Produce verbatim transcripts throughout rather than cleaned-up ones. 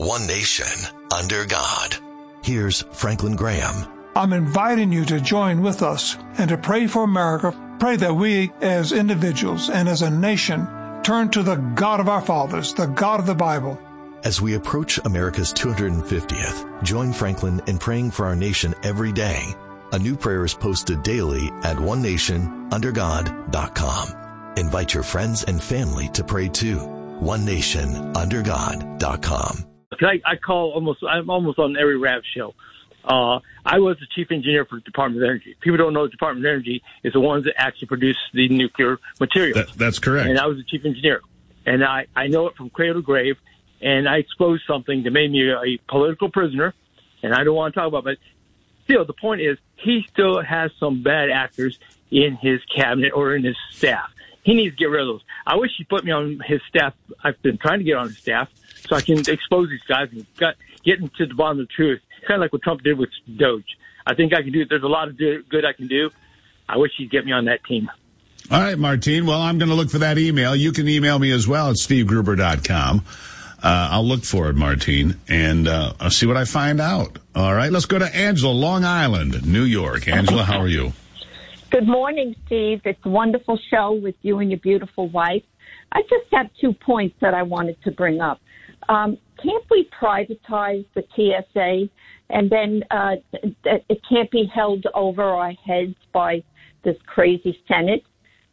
one nation, under God. Here's Franklin Graham. I'm inviting you to join with us and to pray for America. Pray that we as individuals and as a nation turn to the God of our fathers, the God of the Bible. As we approach America's two hundred fiftieth, join Franklin in praying for our nation every day. A new prayer is posted daily at one nation under god dot com. Invite your friends and family to pray too. one nation under god dot com. I, I call almost, I'm almost on every rap show. Uh, I was the chief engineer for the Department of Energy. People don't know the Department of Energy is the ones that actually produce the nuclear materials. That, that's correct. And I was the chief engineer. And I, I know it from cradle to grave. And I exposed something that made me a political prisoner. And I don't want to talk about it. But still, the point is, he still has some bad actors in his cabinet or in his staff. He needs to get rid of those. I wish he put me on his staff. I've been trying to get on his staff so I can expose these guys and got, get into the bottom of the truth. Kind of like what Trump did with Doge. I think I can do it. There's a lot of do, good I can do. I wish he'd get me on that team. All right, Martine. Well, I'm going to look for that email. You can email me as well at steve gruber dot com. Uh, I'll look for it, Martine, and uh, I'll see what I find out. All right, let's go to Angela, Long Island, New York. Angela, how are you? Good morning, Steve. It's a wonderful show with you and your beautiful wife. I just have two points that I wanted to bring up. Um, can't we privatize the T S A, and then uh, it can't be held over our heads by this crazy Senate?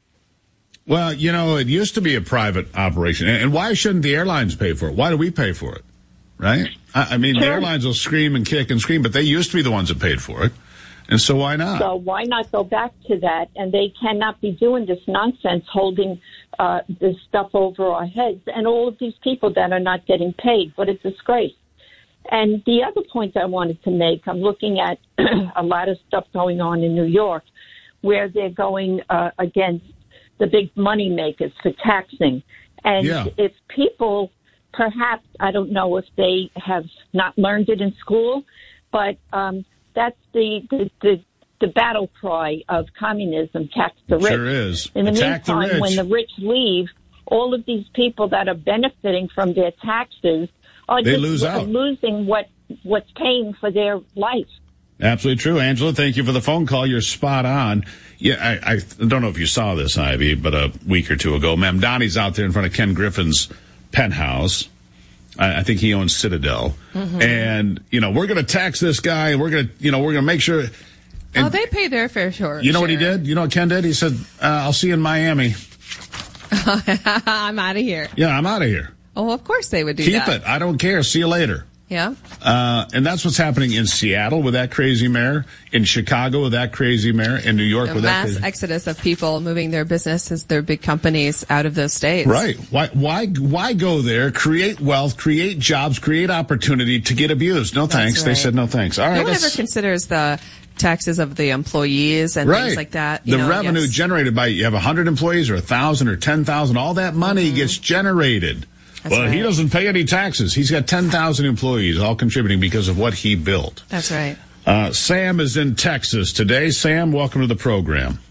Well, you know, it used to be a private operation. And why shouldn't the airlines pay for it? Why do we pay for it? Right? I mean, sure. The airlines will scream and kick and scream, but they used to be the ones that paid for it. And so why not? So why not go back to that? And they cannot be doing this nonsense, holding uh, this stuff over our heads, and all of these people that are not getting paid. What a disgrace. And the other point I wanted to make, I'm looking at a lot of stuff going on in New York where they're going uh, against the big money makers for taxing. And yeah. if people, perhaps, I don't know if they have not learned it in school, but um, that's the, the, the, the battle cry of communism, tax the rich. Sure is. In the Attack the meantime, rich. when the rich leave, all of these people that are benefiting from their taxes are they just lose out. losing what what's paying for their life. Absolutely true. Angela, thank you for the phone call. You're spot on. Yeah, I, I don't know if you saw this, Ivy, but a week or two ago, Mamdani's out there in front of Ken Griffin's penthouse. I, I think he owns Citadel. Mm-hmm. And, you know, we're going to tax this guy, and we're going to, you know, we're going to make sure. And oh, they pay their fair share. You know what he did? You know what Ken did? He said, uh, I'll see you in Miami. I'm out of here. Yeah, I'm out of here. Oh, of course they would do Keep that. Keep it. I don't care. See you later. Yeah. Uh, and that's what's happening in Seattle with that crazy mayor, in Chicago with that crazy mayor, in New York a with that crazy mass exodus of people moving their businesses, their big companies out of those states. Right. Why, why, why go there, create wealth, create jobs, create opportunity to get abused? No thanks. Right. They said no thanks. All right. No one ever considers the taxes of the employees and right. things like that. You the know, revenue yes. generated by, you have one hundred employees or one thousand or ten thousand, all that money mm-hmm. gets generated. That's well, right. he doesn't pay any taxes. He's got ten thousand employees, all contributing because of what he built. That's right. Uh, Sam is in Texas today. Sam, welcome to the program.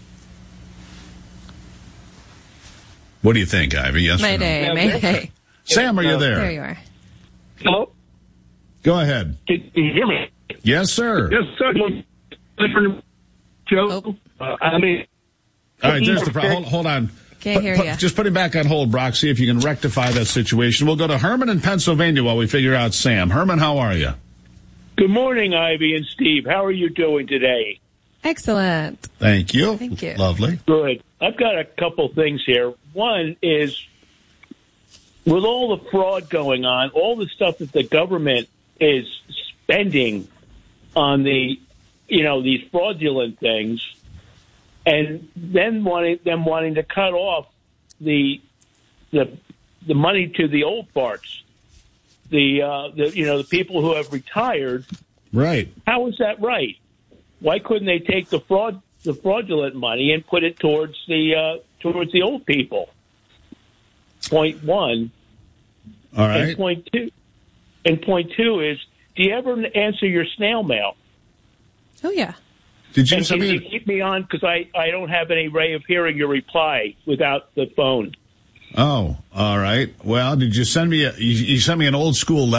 What do you think, Ivy? Yes Mayday, or no? Mayday. Sam, are you there? There you are. Hello? Go ahead. Can you hear me? Yes, sir. Yes, sir. Different show. Oh. Uh, I mean... All right, there's the problem. Hold, hold on. Can't hear put, you. Just put him back on hold, Brock. See if you can rectify that situation. We'll go to Herman in Pennsylvania while we figure out Sam. Herman, how are you? Good morning, Ivy and Steve. How are you doing today? Excellent. Thank you. Thank you. Lovely. Good. I've got a couple things here. One is, with all the fraud going on, all the stuff that the government is spending on the, you know, these fraudulent things, and then wanting them wanting to cut off the the the money to the old parts, the uh, the you know the people who have retired. Right. How is that right? Why couldn't they take the fraud the fraudulent money and put it towards the uh, towards the old people? Point one. All right. And point two. And point two is: do you ever answer your snail mail? Oh yeah. Did you? And can you keep me on because I, I don't have any way of hearing your reply without the phone. Oh, all right. Well, did you send me a, you, you sent me an old school letter?